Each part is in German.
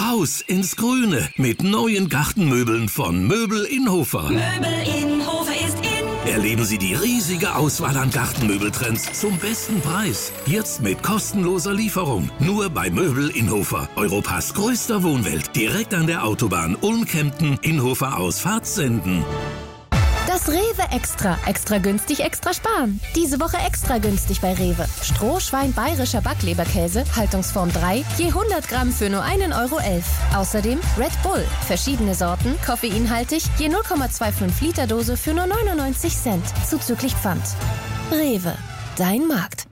Raus ins Grüne mit neuen Gartenmöbeln von Möbel Inhofer. Möbel Inhofer ist in. Erleben Sie die riesige Auswahl an Gartenmöbeltrends zum besten Preis. Jetzt mit kostenloser Lieferung. Nur bei Möbel Inhofer. Europas größter Wohnwelt. Direkt an der Autobahn Ulm-Kempten, Inhofer Ausfahrt Senden. Das Rewe Extra. Extra günstig, extra sparen. Diese Woche extra günstig bei Rewe. Strohschwein bayerischer Backleberkäse, Haltungsform 3, je 100 Gramm für nur 1,11 €. Außerdem Red Bull. Verschiedene Sorten, koffeinhaltig, je 0,25 Liter Dose für nur 99 Cent. Zuzüglich Pfand. Rewe. Dein Markt.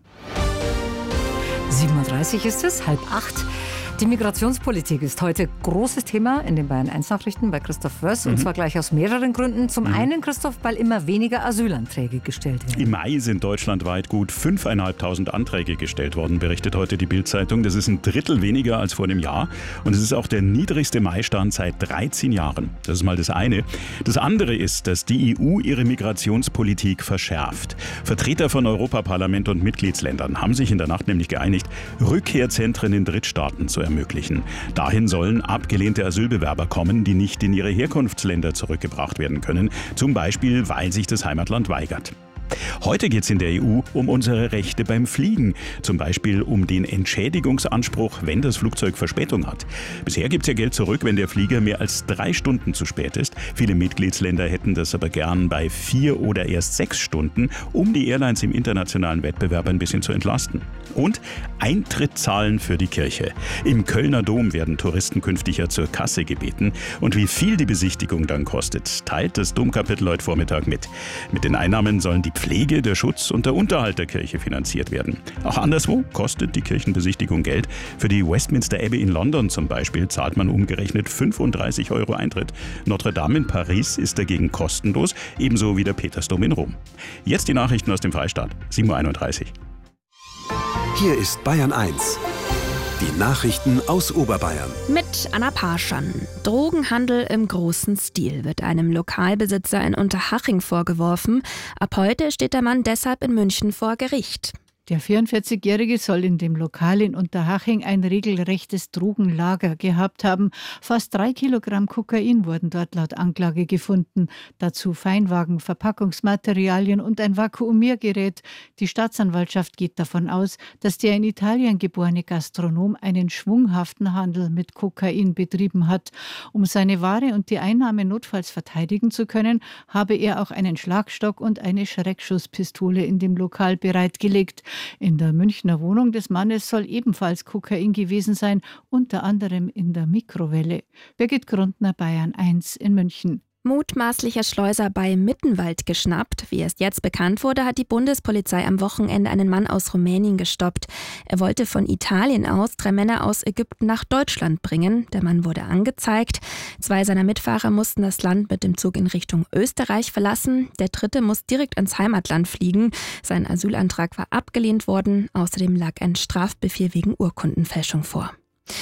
7:30 ist es, 7:30. Die Migrationspolitik ist heute großes Thema in den Bayern 1 Nachrichten bei Christoph Wöss. Und zwar gleich aus mehreren Gründen. Zum einen, Christoph, weil immer weniger Asylanträge gestellt werden. Im Mai sind deutschlandweit gut 5.500 Anträge gestellt worden, berichtet heute die Bild-Zeitung. Das ist ein Drittel weniger als vor einem Jahr. Und es ist auch der niedrigste Maistand seit 13 Jahren. Das ist mal das eine. Das andere ist, dass die EU ihre Migrationspolitik verschärft. Vertreter von Europaparlament und Mitgliedsländern haben sich in der Nacht nämlich geeinigt, Rückkehrzentren in Drittstaaten zu ermöglichen. Dahin sollen abgelehnte Asylbewerber kommen, die nicht in ihre Herkunftsländer zurückgebracht werden können, zum Beispiel, weil sich das Heimatland weigert. Heute geht es in der EU um unsere Rechte beim Fliegen. Zum Beispiel um den Entschädigungsanspruch, wenn das Flugzeug Verspätung hat. Bisher gibt es ja Geld zurück, wenn der Flieger mehr als 3 Stunden zu spät ist. Viele Mitgliedsländer hätten das aber gern bei 4 oder erst 6 Stunden, um die Airlines im internationalen Wettbewerb ein bisschen zu entlasten. Und Eintritt zahlen für die Kirche. Im Kölner Dom werden Touristen künftig ja zur Kasse gebeten. Und wie viel die Besichtigung dann kostet, teilt das Domkapitel heute Vormittag mit. Mit den Einnahmen sollen die Pflege, der Schutz und der Unterhalt der Kirche finanziert werden. Auch anderswo kostet die Kirchenbesichtigung Geld. Für die Westminster Abbey in London zum Beispiel zahlt man umgerechnet 35 € Eintritt. Notre Dame in Paris ist dagegen kostenlos, ebenso wie der Petersdom in Rom. Jetzt die Nachrichten aus dem Freistaat, 7:31 Uhr. Hier ist Bayern 1. Die Nachrichten aus Oberbayern. Mit Anna Parschan. Drogenhandel im großen Stil wird einem Lokalbesitzer in Unterhaching vorgeworfen. Ab heute steht der Mann deshalb in München vor Gericht. Der 44-Jährige soll in dem Lokal in Unterhaching ein regelrechtes Drogenlager gehabt haben. Fast 3 Kilogramm Kokain wurden dort laut Anklage gefunden. Dazu Feinwagen, Verpackungsmaterialien und ein Vakuumiergerät. Die Staatsanwaltschaft geht davon aus, dass der in Italien geborene Gastronom einen schwunghaften Handel mit Kokain betrieben hat. Um seine Ware und die Einnahme notfalls verteidigen zu können, habe er auch einen Schlagstock und eine Schreckschusspistole in dem Lokal bereitgelegt. In der Münchner Wohnung des Mannes soll ebenfalls Kokain gewesen sein, unter anderem in der Mikrowelle. Birgit Grundner, Bayern 1 in München. Mutmaßlicher Schleuser bei Mittenwald geschnappt. Wie erst jetzt bekannt wurde, hat die Bundespolizei am Wochenende einen Mann aus Rumänien gestoppt. Er wollte von Italien aus 3 Männer aus Ägypten nach Deutschland bringen. Der Mann wurde angezeigt. 2 seiner Mitfahrer mussten das Land mit dem Zug in Richtung Österreich verlassen. Der 3. muss direkt ins Heimatland fliegen. Sein Asylantrag war abgelehnt worden. Außerdem lag ein Strafbefehl wegen Urkundenfälschung vor.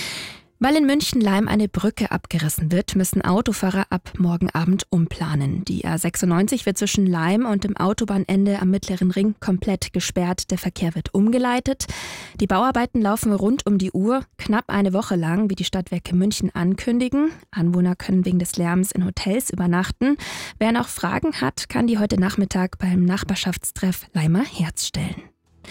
Weil in München-Leim eine Brücke abgerissen wird, müssen Autofahrer ab morgen Abend umplanen. Die A96 wird zwischen Leim und dem Autobahnende am Mittleren Ring komplett gesperrt. Der Verkehr wird umgeleitet. Die Bauarbeiten laufen rund um die Uhr, knapp eine Woche lang, wie die Stadtwerke München ankündigen. Anwohner können wegen des Lärms in Hotels übernachten. Wer noch Fragen hat, kann die heute Nachmittag beim Nachbarschaftstreff Leimer Herz stellen.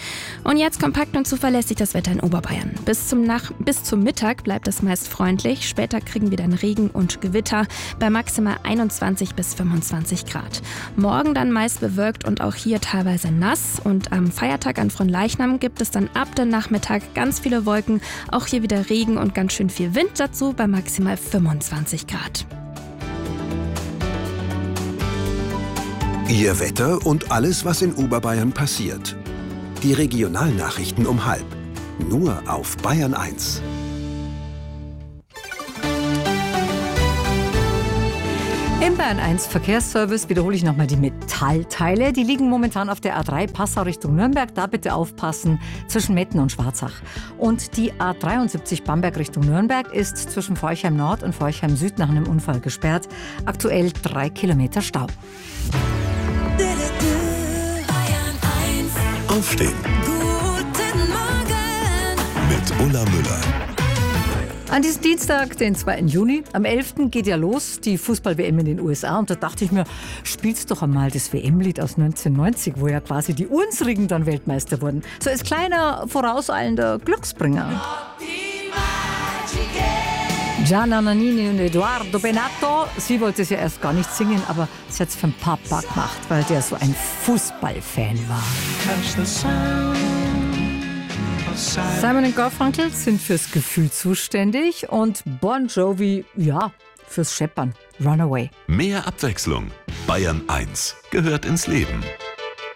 Und jetzt kompakt und zuverlässig das Wetter in Oberbayern. Bis zum Mittag bleibt es meist freundlich. Später kriegen wir dann Regen und Gewitter bei maximal 21 bis 25 Grad. Morgen dann meist bewölkt und auch hier teilweise nass. Und am Feiertag an Fronleichnam gibt es dann ab dem Nachmittag ganz viele Wolken. Auch hier wieder Regen und ganz schön viel Wind dazu bei maximal 25 Grad. Ihr Wetter und alles, was in Oberbayern passiert. Die Regionalnachrichten um 12:30. Nur auf Bayern 1. Im Bayern 1 Verkehrsservice wiederhole ich nochmal die Metallteile. Die liegen momentan auf der A3 Passau Richtung Nürnberg. Da bitte aufpassen zwischen Metten und Schwarzach. Und die A73 Bamberg Richtung Nürnberg ist zwischen Forchheim Nord und Forchheim Süd nach einem Unfall gesperrt. Aktuell 3 Kilometer Stau. Aufstehen. Guten Morgen Mit Ulla Müller. An diesem Dienstag, den 2. Juni, am 11. geht ja los, die Fußball-WM in den USA. Und da dachte ich mir, spielst doch einmal das WM-Lied aus 1990, wo ja quasi die unsrigen dann Weltmeister wurden. So als kleiner, vorauseilender Glücksbringer. Gianna Nannini und Edoardo Bennato. Sie wollte es ja erst gar nicht singen, aber sie hat es für den Papa gemacht, weil der so ein Fußballfan war. Simon und Garfunkel sind fürs Gefühl zuständig und Bon Jovi, ja, fürs Scheppern. Runaway. Mehr Abwechslung. Bayern 1 gehört ins Leben.